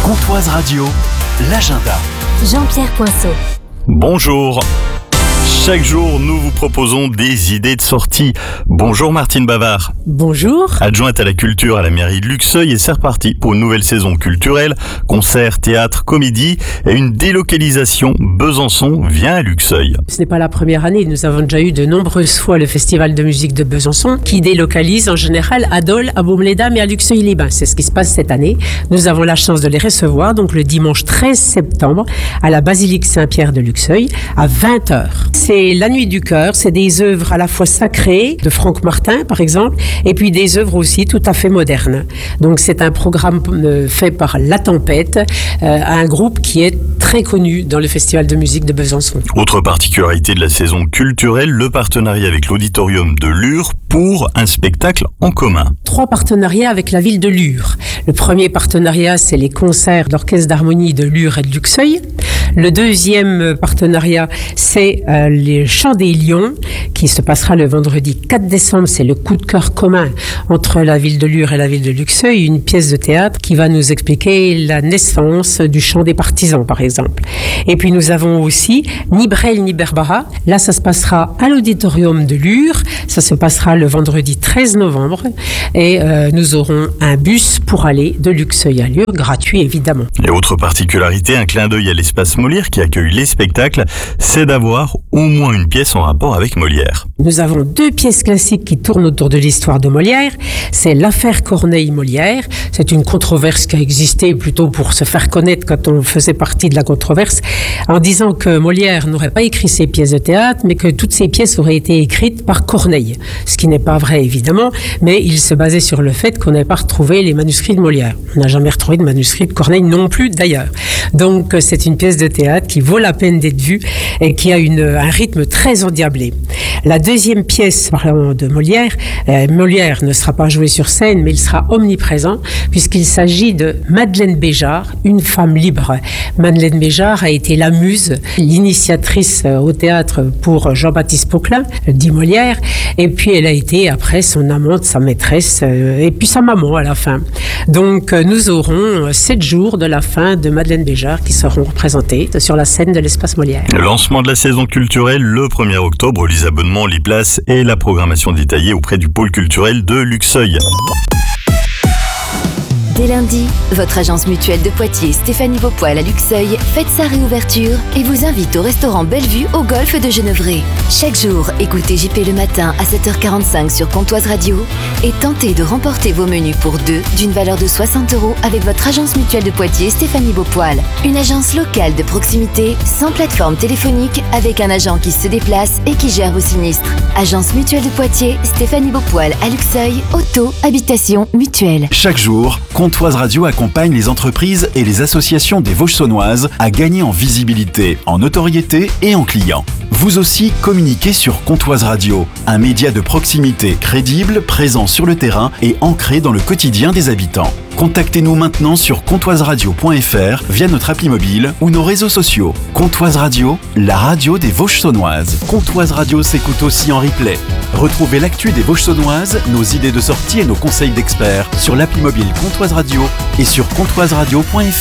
Comptoise Radio, l'agenda. Jean-Pierre Poinceau. Bonjour. Chaque jour, nous vous proposons des idées de sortie. Bonjour Martine Bavard. Bonjour. Adjointe à la culture à la mairie de Luxeuil, et c'est reparti pour une nouvelle saison culturelle. Concerts, théâtre, comédie et une délocalisation. Besançon vient à Luxeuil. Ce n'est pas la première année. Nous avons déjà eu de nombreuses fois le Festival de musique de Besançon qui délocalise en général à Dole, à Baume-les-Dames et à Luxeuil-les-Bains. C'est ce qui se passe cette année. Nous avons la chance de les recevoir donc le dimanche 13 septembre à la basilique Saint-Pierre de Luxeuil à 20h. C'est la nuit du cœur, c'est des œuvres à la fois sacrées de Franck Martin par exemple et puis des œuvres aussi tout à fait modernes. Donc c'est un programme fait par La Tempête, un groupe qui est très connu dans le Festival de musique de Besançon. Autre particularité de la saison culturelle, le partenariat avec l'auditorium de Lure pour un spectacle en commun. 3 partenariats avec la ville de Lure. Le premier partenariat, c'est les concerts d'orchestre d'harmonie de Lure et de Luxeuil. Le deuxième partenariat, c'est les Chants des Lions, qui se passera le vendredi 4 décembre. C'est le coup de cœur commun entre la ville de Lure et la ville de Luxeuil, une pièce de théâtre qui va nous expliquer la naissance du chant des partisans, par exemple. Et puis nous avons aussi Ni Brel ni Berbara. Là, ça se passera à l'auditorium de Lure. Ça se passera le vendredi 13 novembre. Et nous aurons un bus pour aller de Luxeuil à Lure, gratuit évidemment. Et autre particularité, un clin d'œil à l'espace Molière qui accueille les spectacles, c'est d'avoir au moins une pièce en rapport avec Molière. Nous avons 2 pièces classiques qui tournent autour de l'histoire de Molière. C'est l'affaire Corneille-Molière. C'est une controverse qui a existé plutôt pour se faire connaître quand on faisait partie de la controverse, en disant que Molière n'aurait pas écrit ses pièces de théâtre, mais que toutes ces pièces auraient été écrites par Corneille. Ce qui n'est pas vrai évidemment, mais il se basait sur le fait qu'on n'avait pas retrouvé les manuscrits de Molière. On n'a jamais retrouvé de manuscrits de Corneille non plus d'ailleurs. Donc c'est une pièce de théâtre qui vaut la peine d'être vue et qui a un rythme très endiablé. La deuxième pièce, parlant de Molière, Molière ne sera pas joué sur scène, mais il sera omniprésent puisqu'il s'agit de Madeleine Béjart, une femme libre. Madeleine Béjart a été la muse, l'initiatrice au théâtre pour Jean-Baptiste Poquelin, dit Molière, et puis elle a été après son amante, sa maîtresse, et puis sa maman à la fin. Donc nous aurons 7 jours de la fin de Madeleine Béjart qui seront représentés sur la scène de l'espace Molière. Le lancement de la saison culturelle le 1er octobre, les abonnements, les places et la programmation détaillée auprès du pôle culturel de Luxeuil. Dès lundi, votre agence mutuelle de Poitiers Stéphanie Beaupoil à Luxeuil fête sa réouverture et vous invite au restaurant Bellevue au golfe de Genevrey. Chaque jour, écoutez JP le matin à 7h45 sur Comptoise Radio et tentez de remporter vos menus pour 2 d'une valeur de 60 € avec votre agence mutuelle de Poitiers Stéphanie Beaupoil. Une agence locale de proximité, sans plateforme téléphonique, avec un agent qui se déplace et qui gère vos sinistres. Agence mutuelle de Poitiers Stéphanie Beaupoil à Luxeuil, auto, habitation, mutuelle. Chaque jour, Comptoise Radio accompagne les entreprises et les associations des Vosges-Saunoises à gagner en visibilité, en notoriété et en clients. Vous aussi, communiquez sur Comptoise Radio, un média de proximité crédible, présent sur le terrain et ancré dans le quotidien des habitants. Contactez-nous maintenant sur comptoiseradio.fr via notre appli mobile ou nos réseaux sociaux. Comptoise Radio, la radio des Vosges-Saunoises. Comptoise Radio s'écoute aussi en replay. Retrouvez l'actu des Vosges-Saunoises, nos idées de sortie et nos conseils d'experts sur l'appli mobile Comptoise Radio et sur comptoiseradio.fr.